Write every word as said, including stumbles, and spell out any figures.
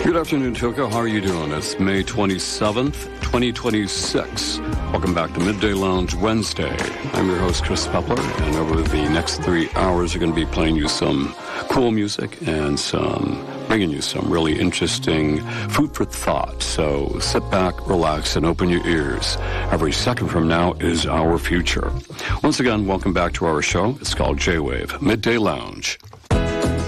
Good afternoon, Tuca. How are you doing? It's May twenty-seventh, twenty twenty-six. Welcome back to Midday Lounge Wednesday. I'm your host, Chris Pepler, and over the next three hours, we're going to be playing you some cool music and some bringing you some really interesting food for thought. So sit back, relax, and open your ears. Every second from now is our future. Once again, welcome back to our show. It's called J-Wave Midday Lounge.